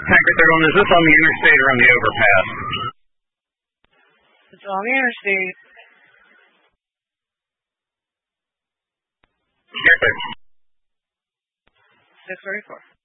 Packer 31, is this on the interstate or on the overpass? It's on the interstate. Here, 634.